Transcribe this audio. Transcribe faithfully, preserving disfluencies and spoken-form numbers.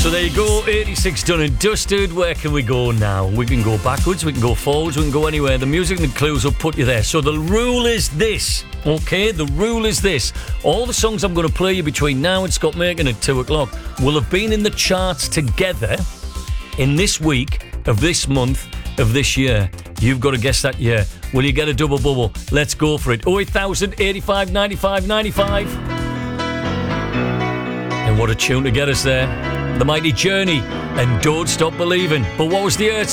So there you go, eighty-six done and dusted. Where can we go now? We can go backwards, we can go forwards, we can go anywhere. The music and the clues will put you there. So the rule is this, okay? The rule is this. All the songs I'm going to play you between now and Scott Makin at two o'clock will have been in the charts together in this week of this month of this year. You've got to guess that year. Will you get a double bubble? Let's go for it. oh eight thousand, eighty-five, ninety-five, ninety-five. And what a tune to get us there. The Mighty Journey and Don't Stop Believing. But what was the year?